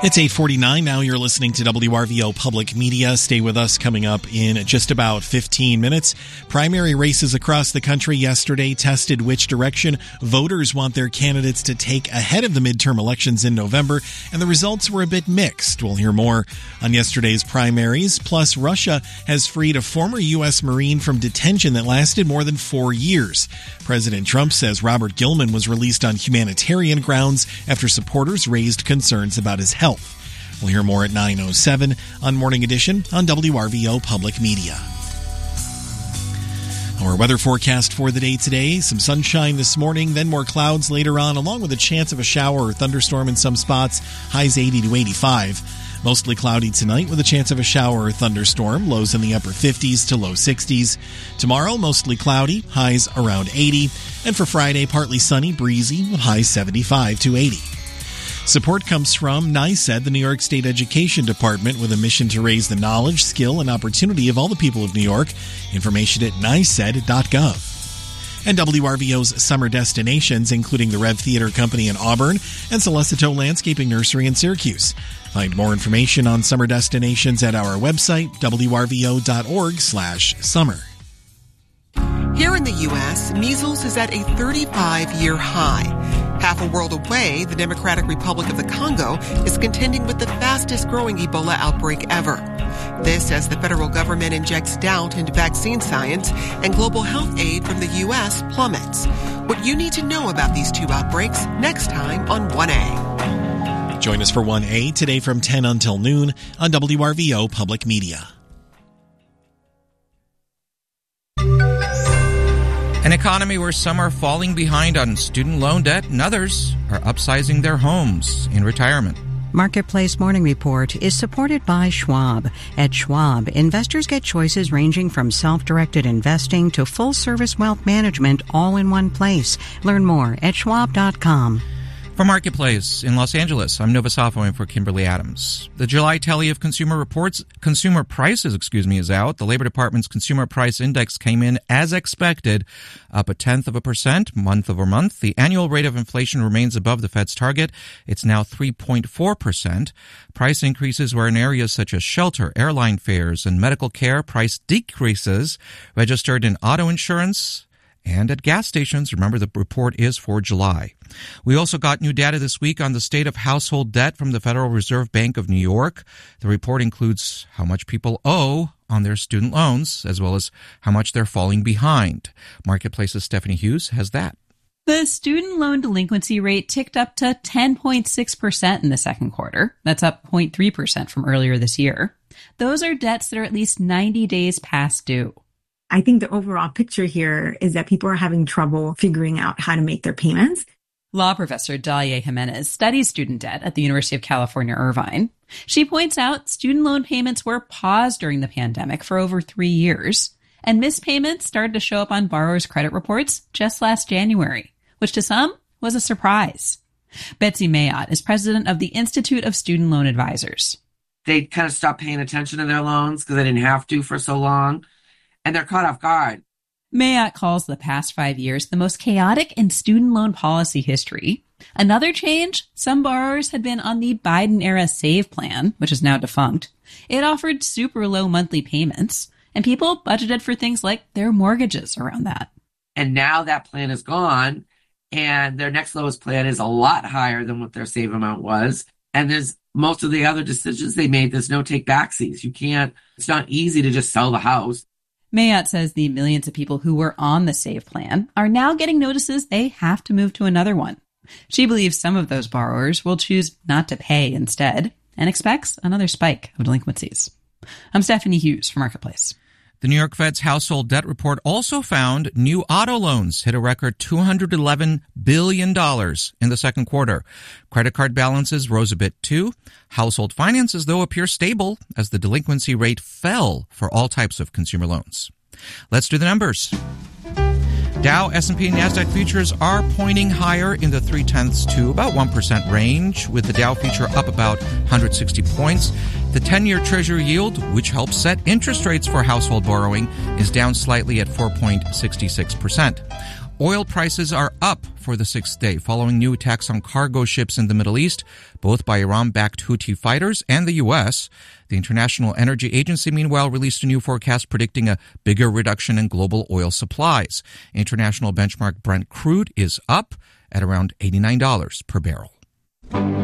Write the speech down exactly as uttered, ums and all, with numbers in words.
It's eight forty-nine now. You're listening to W R V O Public Media. Stay with us. Coming up in just about fifteen minutes. Primary races across the country yesterday tested which direction voters want their candidates to take ahead of the midterm elections in November, and the results were a bit mixed. We'll hear more on yesterday's primaries. Plus, Russia has freed a former U S Marine from detention that lasted more than four years. President Trump says Robert Gilman was released on humanitarian grounds after supporters raised concerns about his health. We'll hear more at nine oh seven on Morning Edition on W R V O Public Media. Our weather forecast for the day today, some sunshine this morning, then more clouds later on, along with a chance of a shower or thunderstorm in some spots, highs eighty to eighty-five. Mostly cloudy tonight with a chance of a shower or thunderstorm, lows in the upper fifties to low sixties. Tomorrow, mostly cloudy, highs around eighty. And for Friday, partly sunny, breezy, with highs seventy-five to eighty. Support comes from NYSED, the New York State Education Department, with a mission to raise the knowledge, skill, and opportunity of all the people of New York. Information at N Y S E D dot gov. And W R V O's summer destinations, including the Rev Theater Company in Auburn and Celestito Landscaping Nursery in Syracuse. Find more information on summer destinations at our website, W R V O dot org slash summer. Here in the U S, measles is at a thirty-five year high. Half a world away, the Democratic Republic of the Congo is contending with the fastest growing Ebola outbreak ever. This as the federal government injects doubt into vaccine science and global health aid from the U S plummets. What you need to know about these two outbreaks next time on one A. Join us for one A today from ten until noon on W R V O Public Media. An economy where some are falling behind on student loan debt and others are upsizing their homes in retirement. Marketplace Morning Report is supported by Schwab. At Schwab, investors get choices ranging from self-directed investing to full-service wealth management all in one place. Learn more at schwab dot com. For Marketplace in Los Angeles, I'm Nova Safo in for Kimberly Adams. The July tally of consumer reports, consumer prices, excuse me, is out. The Labor Department's Consumer Price Index came in as expected, up a tenth of a percent month over month. The annual rate of inflation remains above the Fed's target. It's now three point four percent. Price increases were in areas such as shelter, airline fares, and medical care. Price decreases registered in auto insurance and at gas stations. Remember, the report is for July. We also got new data this week on the state of household debt from the Federal Reserve Bank of New York. The report includes how much people owe on their student loans, as well as how much they're falling behind. Marketplace's Stephanie Hughes has that. The student loan delinquency rate ticked up to ten point six percent in the second quarter. That's up zero point three percent from earlier this year. Those are debts that are at least ninety days past due. I think the overall picture here is that people are having trouble figuring out how to make their payments. Law professor Dalia Jimenez studies student debt at the University of California, Irvine. She points out student loan payments were paused during the pandemic for over three years, and missed payments started to show up on borrowers' credit reports just last January, which to some was a surprise. Betsy Mayotte is president of the Institute of Student Loan Advisors. They kind of stopped paying attention to their loans because they didn't have to for so long, and they're caught off guard. Mayotte calls the past five years the most chaotic in student loan policy history. Another change, some borrowers had been on the Biden-era SAVE plan, which is now defunct. It offered super low monthly payments, and people budgeted for things like their mortgages around that. And now that plan is gone, and their next lowest plan is a lot higher than what their SAVE amount was. And there's most of the other decisions they made, there's no take backsies. You can't, it's not easy to just sell the house. Mayotte says the millions of people who were on the SAVE plan are now getting notices they have to move to another one. She believes some of those borrowers will choose not to pay instead and expects another spike of delinquencies. I'm Stephanie Hughes for Marketplace. The New York Fed's household debt report also found new auto loans hit a record two hundred eleven billion dollars in the second quarter. Credit card balances rose a bit too. Household finances, though, appear stable as the delinquency rate fell for all types of consumer loans. Let's do the numbers. Dow, S and P, and NASDAQ futures are pointing higher in the three-tenths to about one percent range, with the Dow future up about one hundred sixty points. The ten-year Treasury yield, which helps set interest rates for household borrowing, is down slightly at four point six six percent. Oil prices are up for the sixth day following new attacks on cargo ships in the Middle East, both by Iran-backed Houthi fighters and the U S. The International Energy Agency, meanwhile, released a new forecast predicting a bigger reduction in global oil supplies. International benchmark Brent crude is up at around eighty-nine dollars per barrel.